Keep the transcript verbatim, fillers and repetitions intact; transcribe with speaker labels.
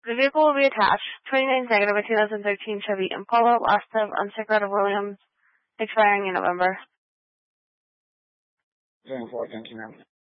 Speaker 1: The vehicle will be attached. twenty-nine negative, a two thousand thirteen Chevy Impala, lost of unsecured of Williams, expiring in November.
Speaker 2: Ten four, thank you, ma'am.